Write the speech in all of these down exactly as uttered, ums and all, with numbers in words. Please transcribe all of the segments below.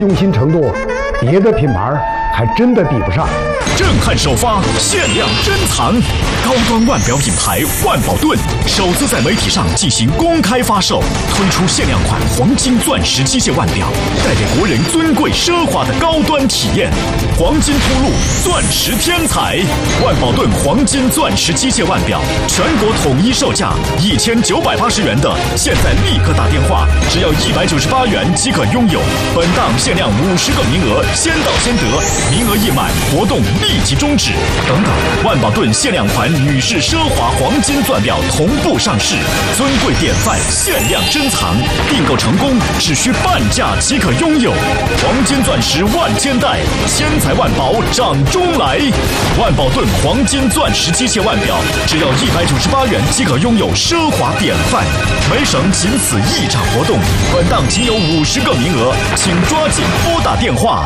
用心程度，别的品牌还真的比不上。 震撼首发，限量珍藏，高端腕表品牌万宝盾首次在媒体上进行公开发售，推出限量款黄金钻石机械腕表，带给国人尊贵奢华的高端体验。黄金铺路，钻石天才，万宝盾黄金钻石机械腕表，全国统一售价一千九百八十元的，现在立刻打电话，只要一百九十八元即可拥有。本档限量五十个名额，先到先得，名额一满，活动立即终止。等等，万宝盾限量款女士奢华黄金钻表同步上市，尊贵典范，限量珍藏，订购成功只需半价即可拥有。黄金钻石万千代，千财万宝掌中来。万宝盾黄金钻石机械腕表，只要一百九十八元即可拥有奢华典范。每省仅此一场活动，本档仅有五十个名额，请抓紧拨打电话。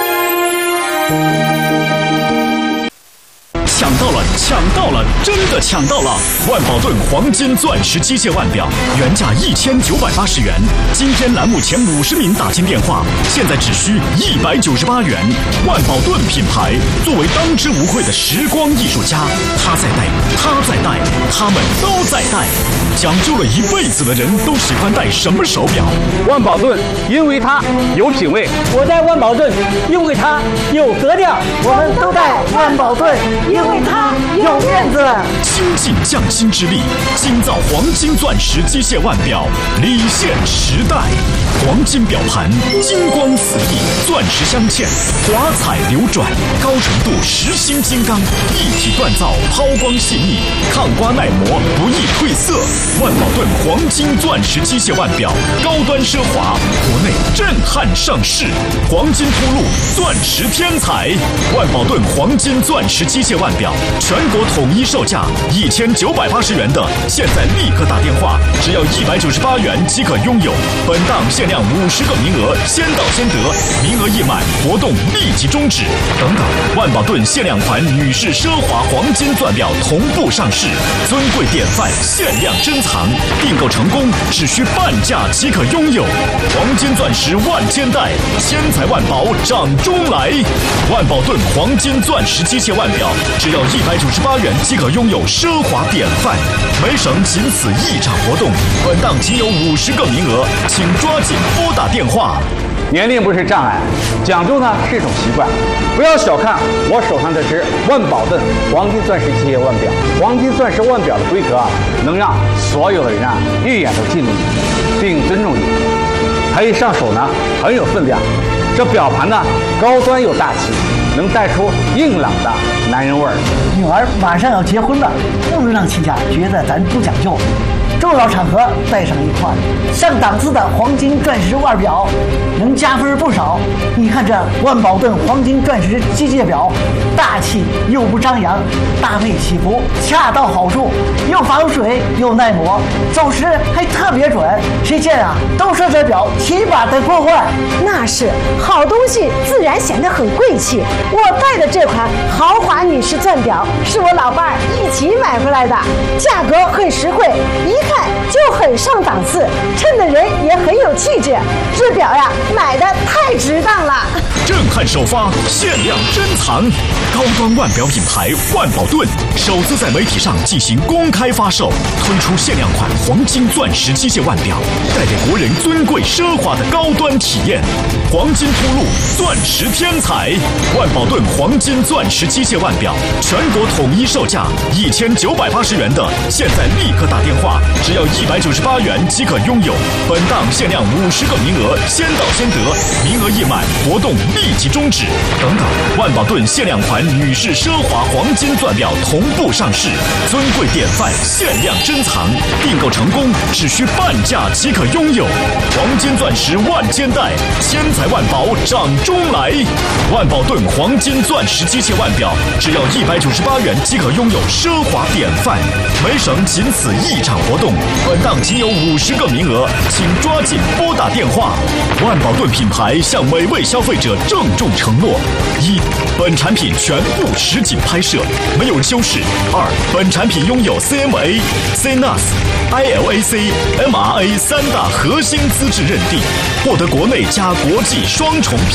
抢到了，抢到了，真的抢到了！万宝盾黄金钻石机械腕表，原价一千九百八十元，今天栏目前五十名打进电话，现在只需一百九十八元。万宝盾品牌作为当之无愧的时光艺术家，他在戴，他在戴，他们都在戴。讲究了一辈子的人都喜欢戴什么手表？ 万宝盾，因为它有品味。 我戴万宝盾，因为它有格调。我们都戴万宝盾，因为它有面子。 倾尽匠心之力，精造黄金钻石机械腕表，礼现时代。黄金表盘，金光四溢，钻石镶嵌，华彩流转，高程度实心金刚，一体锻造，抛光细腻，抗刮耐磨，不易褪色。万宝盾黄金钻石机械腕表，高端奢华，国内震撼上市。黄金铺路，钻石天才。万宝盾黄金钻石机械腕表，全国统一售价一千九百八十元的，现在立刻打电话，只要一百九十八元即可拥有。本档限量五十个名额，先到先得，名额一满，活动立即终止。等等，万宝盾限量款女士奢华黄金钻表同步上市，尊贵典范，限量珍藏，订购成功只需半价即可拥有。黄金钻石万千代，千财万宝掌中来。万宝盾黄金钻石机械腕表，只要一百九十八元即可拥有奢华典范。每省仅此一场活动，本档仅有五十个名额，请抓紧拨打电话。 年龄不是障碍，讲究呢是一种习惯。不要小看我手上这只万宝盾黄金钻石机械腕表，黄金钻石腕表的规格啊，能让所有的人啊一眼都记住你，并尊重你。它一上手呢很有分量，这表盘呢高端又大气，能带出硬朗的男人味儿。 女儿马上要结婚了，不能让亲家觉得咱不讲究。重要场合带上一块上档次的黄金钻石腕表，能加分不少。你看这万宝盾黄金钻石机械表，大气又不张扬，搭配起伏恰到好处，又防水又耐磨，走时还特别准。谁见啊都说这表起码得破坏。 那是好东西，自然显得很贵气。我戴的这款豪华女士钻表是我老伴儿一起买回来的，价格很实惠，一看就很上档次，衬的人也很有气质。这表呀，买的太值当了。 震撼首发，限量珍藏，高端腕表品牌万宝盾首次在媒体上进行公开发售，推出限量款黄金钻石机械腕表，带给国人尊贵奢华的高端体验。黄金铺路，钻石天才，万宝盾黄金钻石机械腕表，全国统一售价一千九百八十元的，现在立刻打电话，只要一百九十八元即可拥有。本档限量五十个名额，先到先得，名额一满，活动立即终止。等等，万宝盾限量款女士奢华黄金钻表同步上市，尊贵典范，限量珍藏，订购成功只需半价即可拥有。黄金钻石万千代，千财万宝掌中来。万宝盾黄金钻石机械腕表，只要一百九十八元即可拥有奢华典范。每省仅此一场活动，本档仅有五十个名额，请抓紧拨打电话。万宝盾品牌向每位消费者郑重承诺：一、本产品全部实景拍摄，没有修饰；二、本产品拥有 C M A、C N A S、I L A C、M R A 三大核心资质认定，获得国内加国际双重